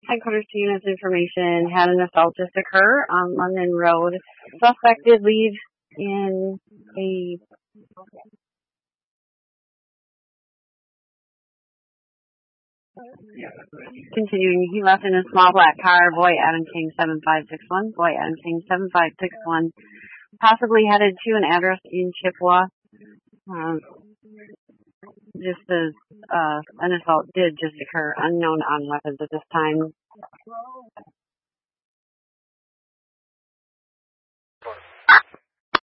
Headquarters to units information had an assault just occur on London Road. Suspect did leave in a continuing. He left in a small black car. Boy Adam King 7561. Boy Adam King 7561. Possibly headed to an address in Chippewa. Just as an assault did just occur. Unknown on weapons at this time.